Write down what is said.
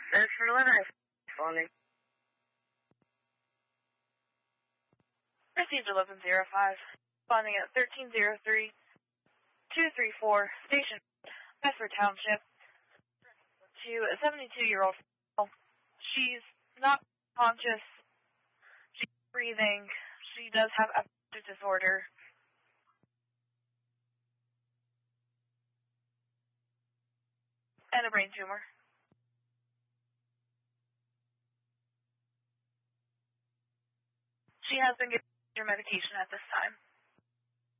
That's for what I falling. Received 1105. Responding at 1303 234 Station Bedford Township to a 72-year-old female. She's not conscious. She's breathing. She does have affective disorder. And a brain tumor. She has been given medication at this time.